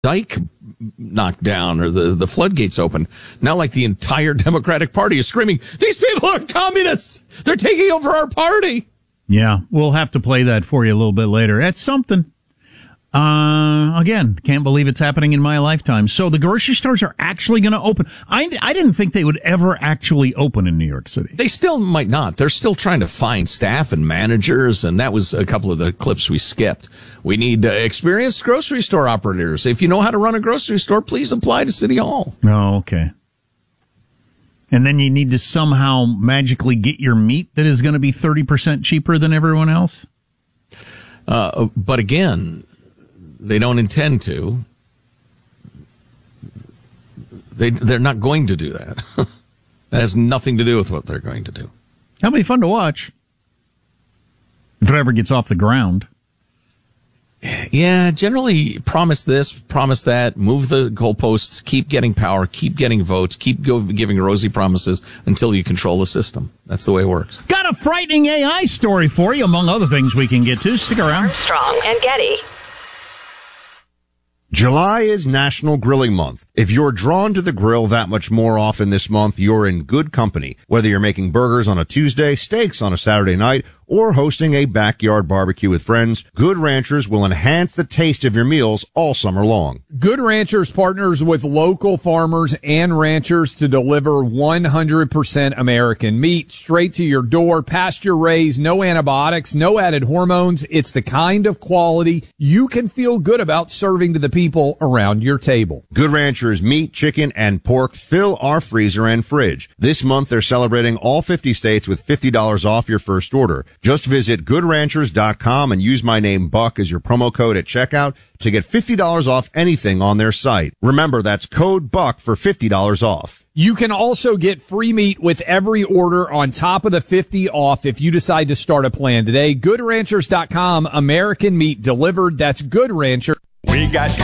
dike knocked down or the floodgates open. Now, like, the entire Democratic Party is screaming, these people are communists. They're taking over our party. Yeah, we'll have to play that for you a little bit later. That's something. Again, can't believe it's happening in my lifetime. So the grocery stores are actually going to open. I didn't think they would ever actually open in New York City. They still might not. They're still trying to find staff and managers, and that was a couple of the clips we skipped. We need experienced grocery store operators. If you know how to run a grocery store, please apply to City Hall. Oh, okay. And then you need to somehow magically get your meat that is going to be 30% cheaper than everyone else? But again, they don't intend to. They're not going to do that. That has nothing to do with what they're going to do. That'll be fun to watch. If it ever gets off the ground. Yeah, generally promise this, promise that, move the goalposts, keep getting power, keep getting votes, keep giving rosy promises until you control the system. That's the way it works. Got a frightening AI story for you, among other things we can get to. Stick around. Armstrong and Getty. July is National Grilling Month. If you're drawn to the grill that much more often this month, you're in good company. Whether you're making burgers on a Tuesday, steaks on a Saturday night, or hosting a backyard barbecue with friends, Good Ranchers will enhance the taste of your meals all summer long. Good Ranchers partners with local farmers and ranchers to deliver 100% American meat straight to your door, pasture raised, no antibiotics, no added hormones. It's the kind of quality you can feel good about serving to the people around your table. Good Ranchers meat, chicken, and pork fill our freezer and fridge. This month they're celebrating all 50 states with $50 off your first order. Just visit goodranchers.com and use my name Buck as your promo code at checkout to get $50 off anything on their site. Remember, that's code BUCK for $50 off. You can also get free meat with every order on top of the 50 off if you decide to start a plan today. Goodranchers.com, American meat delivered. That's Good Rancher. We got